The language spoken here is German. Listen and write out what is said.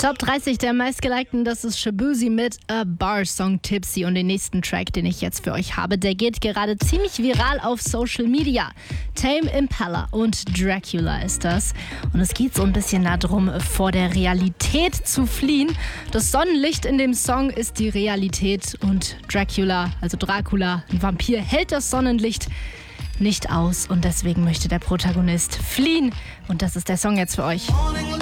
Top 30 der meistgelikten, das ist Shaboozey mit A Bar Song Tipsy. Und den nächsten Track, den ich jetzt für euch habe, der geht gerade ziemlich viral auf Social Media. Tame Impala und Dracula ist das. Und es geht so ein bisschen darum, vor der Realität zu fliehen. Das Sonnenlicht in dem Song ist die Realität und Dracula, also Dracula, ein Vampir, hält das Sonnenlicht nicht aus und deswegen möchte der Protagonist fliehen. Und das ist der Song jetzt für euch.